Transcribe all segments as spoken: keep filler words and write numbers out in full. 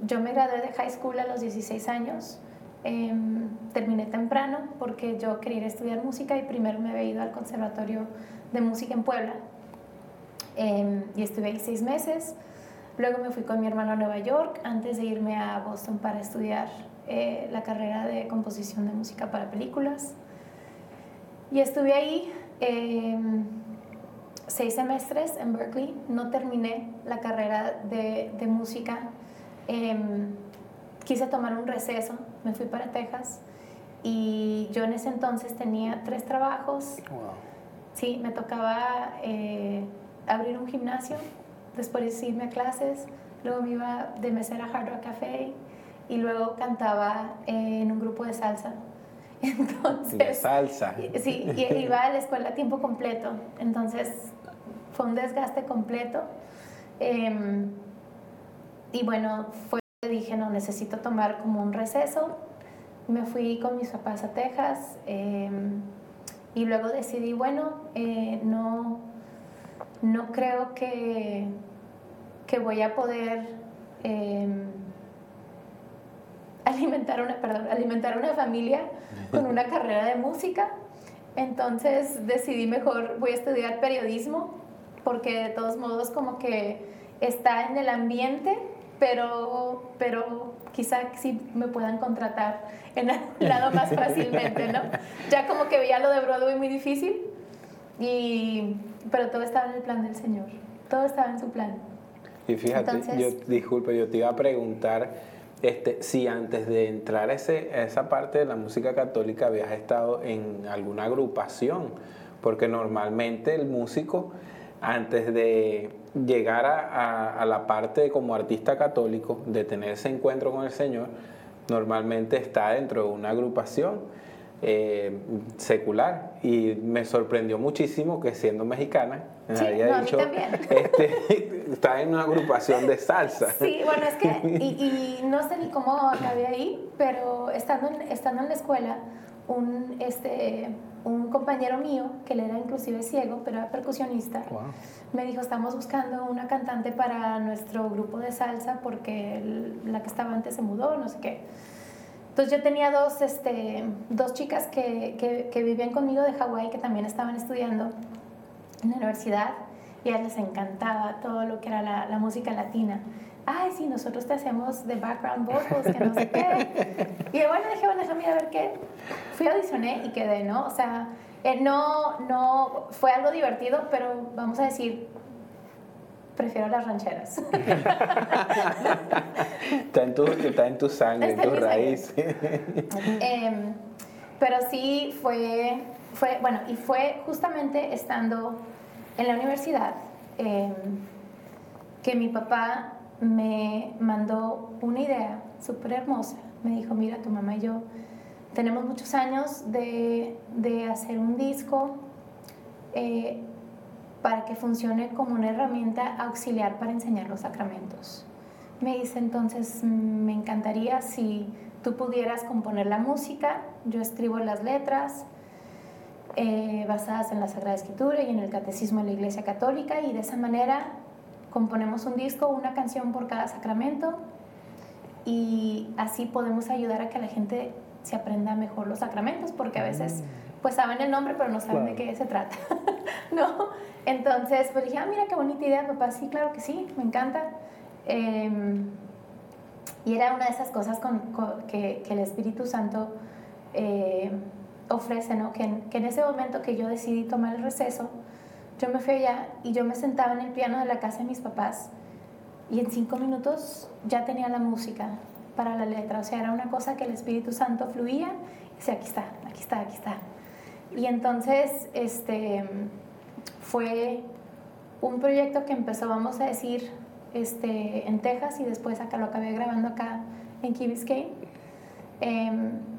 yo me gradué de high school a los dieciséis años. Eh, terminé temprano porque yo quería ir a estudiar música y primero me había ido al Conservatorio de Música en Puebla. Eh, y estuve ahí seis meses. Luego me fui con mi hermano a Nueva York antes de irme a Boston para estudiar eh, la carrera de composición de música para películas. Y estuve ahí eh, seis semestres en Berkeley. No terminé la carrera de, de música. Eh, quise tomar un receso, me fui para Texas y yo en ese entonces tenía tres trabajos. Wow. Sí, me tocaba eh, abrir un gimnasio, después irme a clases, luego me iba de mesera a Hard Rock Café y luego cantaba eh, en un grupo de salsa. Entonces, de salsa. Sí, y iba a la escuela a tiempo completo, entonces fue un desgaste completo. Eh, y bueno, fue, dije, no, necesito tomar como un receso. Me fui con mis papás a Texas eh, y luego decidí, bueno, eh, no, no creo que, que voy a poder eh, alimentar una, perdón, alimentar una familia con una carrera de música. Entonces decidí mejor, voy a estudiar periodismo, porque de todos modos como que está en el ambiente, pero, pero quizá sí me puedan contratar en algún lado más fácilmente, ¿no? Ya como que veía lo de Broadway muy difícil, y, pero todo estaba en el plan del Señor, todo estaba en su plan. Y fíjate, Entonces, yo, disculpe, yo te iba a preguntar este, si antes de entrar a, ese, a esa parte de la música católica habías estado en alguna agrupación, porque normalmente el músico, antes de llegar a, a, a la parte como artista católico, de tener ese encuentro con el Señor, normalmente está dentro de una agrupación eh, secular, y me sorprendió muchísimo que siendo mexicana me sí, había no, dicho este, está en una agrupación de salsa. Sí, bueno, es que y, y no sé ni cómo acabé ahí, pero estando en, estando en la escuela, un, este, un compañero mío, que él era inclusive ciego, pero era percusionista, Wow. me dijo, estamos buscando una cantante para nuestro grupo de salsa porque el, la que estaba antes se mudó, no sé qué. Entonces yo tenía dos, este, dos chicas que, que, que vivían conmigo de Hawái, que también estaban estudiando en la universidad, y a ellas les encantaba todo lo que era la, la música latina. Ay, sí, nosotros te hacemos de background vocals, que no sé qué. Y bueno, dije, bueno, déjame a ver qué. Fui a audicioné y quedé, ¿no? O sea, eh, no, no, fue algo divertido, pero vamos a decir, prefiero las rancheras. Está en tu, está en tu sangre, Está en tu en mi raíz. eh, pero sí fue, fue, bueno, y fue justamente estando en la universidad eh, que mi papá me mandó una idea súper hermosa. Me dijo, mira, tu mamá y yo tenemos muchos años de, de hacer un disco eh, para que funcione como una herramienta auxiliar para enseñar los sacramentos. Me dice, entonces, me encantaría si tú pudieras componer la música, yo escribo las letras eh, basadas en la Sagrada Escritura y en el Catecismo de la Iglesia Católica, y de esa manera componemos un disco, una canción por cada sacramento, y así podemos ayudar a que la gente se aprenda mejor los sacramentos, porque a veces pues saben el nombre pero no saben Claro. de qué se trata, ¿no? Entonces pues dije, ah, mira qué bonita idea, papá, sí, claro que sí, me encanta. Eh, y era una de esas cosas con, con, que, que el Espíritu Santo eh, ofrece, ¿no? Que en, que en ese momento que yo decidí tomar el receso, yo me fui allá y yo me sentaba en el piano de la casa de mis papás, y en cinco minutos ya tenía la música para la letra. O sea, era una cosa que el Espíritu Santo fluía y decía, aquí está, aquí está, aquí está. Y entonces este, fue un proyecto que empezó, vamos a decir, este, en Texas, y después acá lo acabé grabando acá en Key Biscayne. Eh,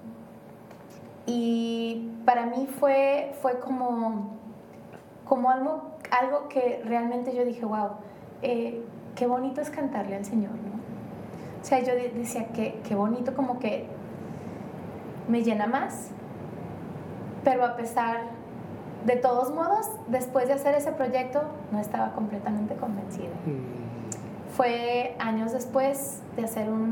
y para mí fue, fue como, como algo, algo que realmente yo dije, wow, eh, qué bonito es cantarle al Señor, ¿no? O sea, yo decía, qué, qué bonito, como que me llena más. Pero a pesar de todos modos, después de hacer ese proyecto, no estaba completamente convencida. Mm. Fue años después de hacer un